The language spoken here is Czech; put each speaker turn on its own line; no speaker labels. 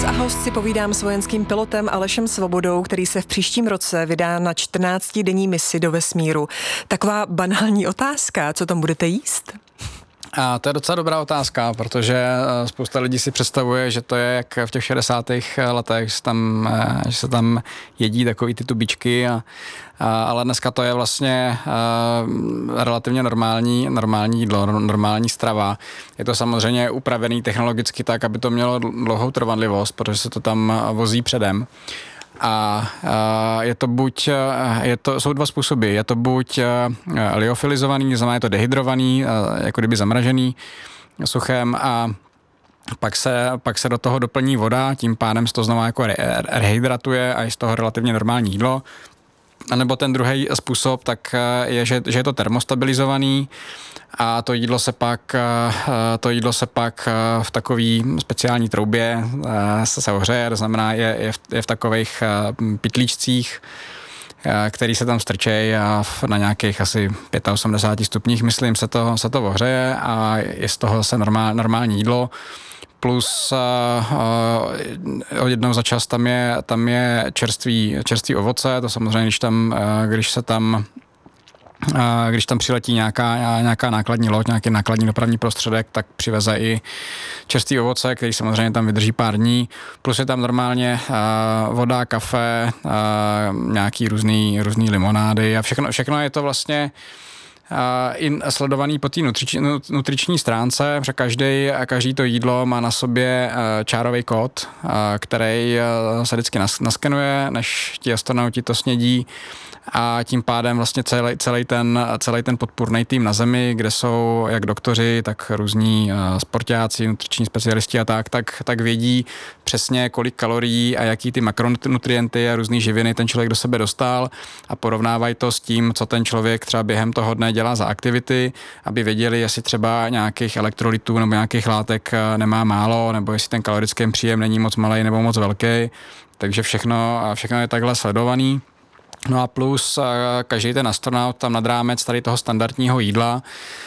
a host si povídám s vojenským pilotem Alešem Svobodou, který se v příštím roce vydá na 14denní misi do vesmíru. Taková banální otázka, co tam budete jíst?
A to je docela dobrá otázka, protože spousta lidí si představuje, že to je jak v těch 60. letech, že se tam jedí takový ty tubičky, ale dneska to je vlastně relativně normální jídlo, normální strava. Je to samozřejmě upravený technologicky tak, aby to mělo dlouhou trvanlivost, protože se to tam vozí předem. A jsou dva způsoby. Je to buď liofilizovaný, znamená je to dehydrovaný, jako kdyby zamražený suchem, a pak se do toho doplní voda, tím pádem se to znovu jako rehydratuje a je z toho relativně normální jídlo. A nebo ten druhý způsob tak je, že je to termostabilizovaný a to jídlo se pak v takové speciální troubě se ohřeje, to znamená je v takových pytlíčcích, který se tam strčejí a na nějakých asi 85 stupních, myslím, se to ohřeje a je z toho se normální jídlo. Plus jednou za čas tam je čerstvý ovoce, to samozřejmě, když tam přiletí nějaká nákladní loď, nějaký nákladní dopravní prostředek, tak přiveze i čerstvý ovoce, který samozřejmě tam vydrží pár dní. Plus je tam normálně voda, kafe, nějaký různý limonády a všechno je to vlastně i sledovaný po té nutriční stránce, protože každý to jídlo má na sobě čárový kód, který se vždycky naskenuje, než ti astronauti to snědí, a tím pádem vlastně celý ten podpůrný tým na Zemi, kde jsou jak doktoři, tak různí sportáci, nutriční specialisti a tak vědí přesně, kolik kalorií a jaký ty makronutrienty a různý živiny ten člověk do sebe dostal a porovnávají to s tím, co ten člověk třeba během toho dne dělá za aktivity, aby věděli, jestli třeba nějakých elektrolytů nebo nějakých látek nemá málo, nebo jestli ten kalorický příjem není moc malý nebo moc velký. Takže všechno je takhle sledovaný. No a plus každý ten astronaut tam nad rámec tady toho standardního jídla